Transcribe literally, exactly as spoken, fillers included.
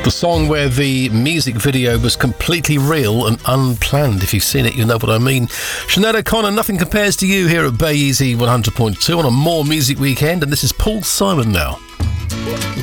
A song where the music video was completely real and unplanned. If you've seen it, you know what I mean. Sinead O'Connor, Nothing Compares to You here at Bay Easy one hundred point two on a More Music Weekend, and this is Paul Simon now.